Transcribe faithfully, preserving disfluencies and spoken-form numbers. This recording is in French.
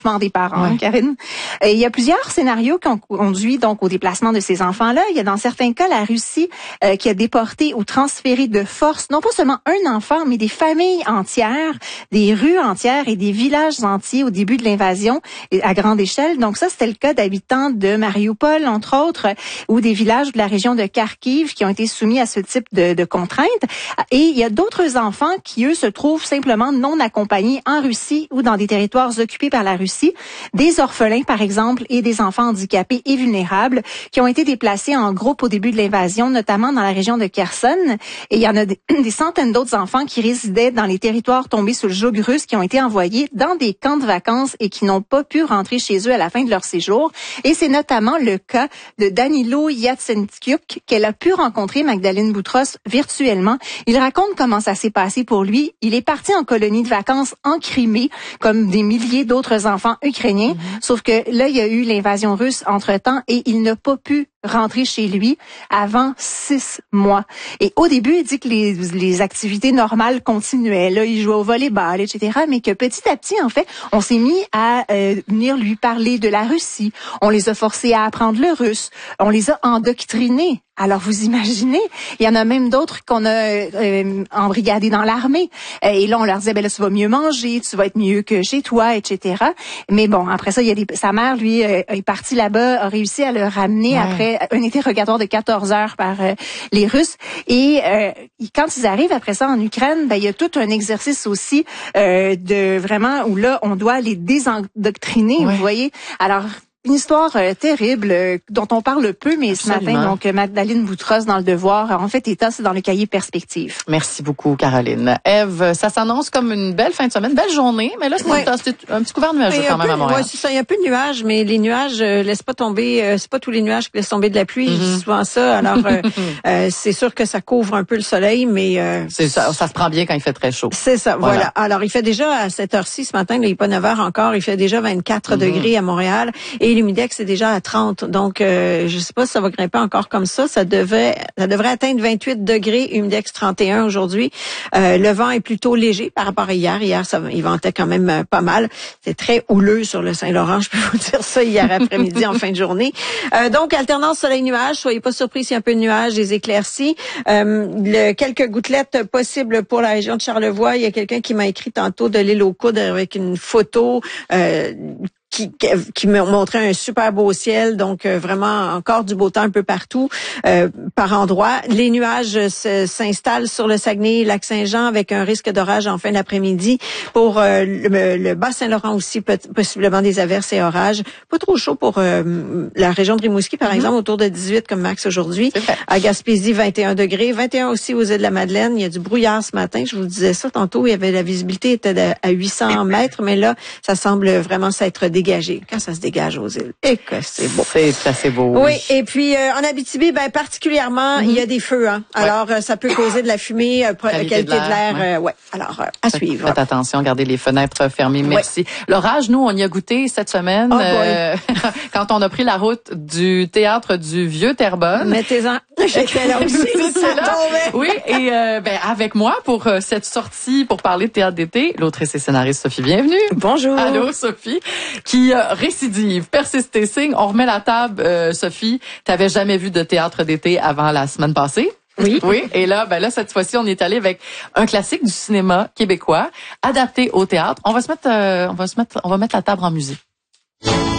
des parents, ouais. Karine. Et il y a plusieurs scénarios qui ont conduit donc au déplacement de ces enfants-là. Il y a dans certains cas la Russie euh, qui a déporté ou transféré de force, non pas seulement un enfant, mais des familles entières, des rues entières et des villages entiers au début de l'invasion à grande échelle. Donc ça, c'était le cas d'habitants de Mariupol, entre autres, ou des villages de la région de Kharkiv qui ont été soumis à ce type de, de contraintes. Et il y a d'autres enfants qui, eux, se trouvent simplement non accompagnés en Russie ou dans des territoires occupés par la Russie. Des orphelins, par exemple, et des enfants handicapés et vulnérables qui ont été déplacés en groupe au début de l'invasion, notamment dans la région de Kherson. Et il y en a des, des centaines d'autres enfants qui résidaient dans les territoires tombés sous le joug russe qui ont été envoyés dans des camps de vacances et qui n'ont pas pu rentrer chez eux à la fin de leur séjour. Et c'est notamment le cas de Danilo Yatsentyuk qu'elle a pu rencontrer, Magdalene Boutros, virtuellement. Il raconte comment ça s'est passé pour lui. Il est parti en colonie de vacances en Crimée, comme des milliers d'autres enfants ukrainiens, mm-hmm. sauf que là, il y a eu l'invasion russe entre-temps et il n'a pas pu rentrer chez lui avant six mois. Et au début, il dit que les, les activités normales continuaient. Là, il jouait au volleyball, et cetera. Mais que petit à petit, en fait, on s'est mis à euh, venir lui parler de la Russie. On les a forcés à apprendre le russe. On les a endoctrinés. Alors, vous imaginez, il y en a même d'autres qu'on a euh, embrigadés dans l'armée. Et là, on leur disait, ben là, tu vas mieux manger, tu vas être mieux que chez toi, et cetera. Mais bon, après ça, il y a des, sa mère, lui, euh, est partie là-bas, a réussi à le ramener ouais. après un interrogatoire de quatorze heures par euh, les Russes. Et euh, quand ils arrivent après ça en Ukraine, ben il y a tout un exercice aussi euh, de vraiment où là, on doit les désendoctriner, ouais. vous voyez. Alors, une histoire euh, terrible euh, dont on parle peu, mais Absolument. Ce matin, donc Magdalene Boutros dans Le Devoir, en fait, état, c'est dans le cahier Perspective. Merci beaucoup, Caroline. Ève, ça s'annonce comme une belle fin de semaine, belle journée, mais là, c'est ouais. un, un petit couvert nuageux quand même peu, à Montréal. Oui, c'est ça, il y a un peu de nuages, mais les nuages euh, laissent pas tomber, euh, c'est pas tous les nuages qui laissent tomber de la pluie, mm-hmm. je dis souvent ça, alors euh, euh, c'est sûr que ça couvre un peu le soleil, mais... Euh, c'est ça, ça se prend bien quand il fait très chaud. C'est ça, voilà. voilà. Alors, il fait déjà à cette heure-ci, ce matin, il n'est pas neuf heures encore, il fait déjà vingt-quatre mm-hmm. degrés à Montréal, et l'humidex c'est déjà à trente. Donc, euh, je sais pas si ça va grimper encore comme ça. Ça devait, ça devrait atteindre vingt-huit degrés, humidex trente et un aujourd'hui. Euh, le vent est plutôt léger par rapport à hier. Hier, ça, il ventait quand même euh, pas mal. C'est très houleux sur le Saint-Laurent. Je peux vous dire ça hier après-midi en fin de journée. Euh, donc, alternance soleil-nuage. Soyez pas surpris s'il y a un peu de nuages, des éclaircies. Euh, le, quelques gouttelettes possibles pour la région de Charlevoix. Il y a quelqu'un qui m'a écrit tantôt de l'île aux Coudes avec une photo euh, qui, qui me montrait un super beau ciel, donc euh, vraiment encore du beau temps un peu partout, euh, par endroits. Les nuages se, s'installent sur le Saguenay, Lac-Saint-Jean, avec un risque d'orage en fin d'après-midi. Pour euh, le, le Bas-Saint-Laurent aussi, possiblement des averses et orages. Pas trop chaud pour euh, la région de Rimouski, par mm-hmm. exemple, autour de dix-huit comme max aujourd'hui. À Gaspésie, vingt et un degrés. vingt et un aussi aux Îles-de-la-Madeleine. Il y a du brouillard ce matin. Je vous disais ça tantôt. Il y avait la visibilité était de, à huit cents mètres, mais là, ça semble vraiment s'être dégagé. Dégagé, quand ça se dégage aux îles. Et que c'est beau. C'est assez beau. Oui, et puis euh, en Abitibi, ben particulièrement, mm-hmm. il y a des feux. Hein. Alors, ouais. euh, ça peut causer de la fumée, euh, qualité, qualité de l'air. De l'air ouais. Euh, ouais. Alors, euh, à faites, suivre. Faites attention, gardez les fenêtres fermées. Merci. Ouais. L'orage, nous, on y a goûté cette semaine. Oh euh, quand on a pris la route du théâtre du Vieux-Terrebonne. Mettez-en. J'étais là aussi. C'est là. Oui, et euh, ben avec moi pour euh, cette sortie pour parler de théâtre d'été, l'autrice et scénariste Sophie Bienvenue. Bonjour. Allô, Sophie. Qui euh, récidive, persiste et signe. On remet la table, euh, Sophie. T'avais jamais vu de théâtre d'été avant la semaine passée? Oui. Oui. Et là, ben là, cette fois-ci, on est allé avec un classique du cinéma québécois, adapté au théâtre. On va se mettre, euh, on va se mettre, on va mettre la table en musique.